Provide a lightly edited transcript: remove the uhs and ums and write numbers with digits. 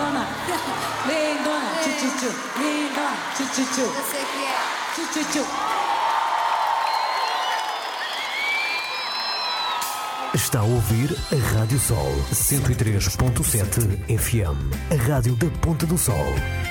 lindona, lindona, tchu-tchu-tchu, lindona, tchu-tchu-tchu. Eu sei que é. Tchu-tchu-tchu. Está a ouvir a Rádio Sol 103.7 FM, a rádio da Ponta do Sol.